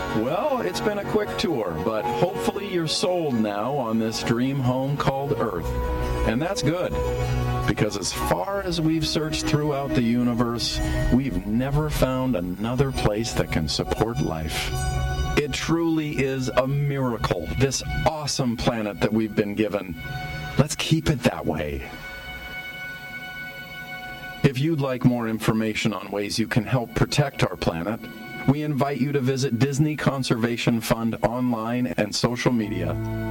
Well, it's been a quick tour, but hopefully you're sold now on this dream home called Earth. And that's good, because as far as we've searched throughout the universe, we've never found another place that can support life. It truly is a miracle, this awesome planet that we've been given. Let's keep it that way. If you'd like more information on ways you can help protect our planet, we invite you to visit Disney Conservation Fund online and social media.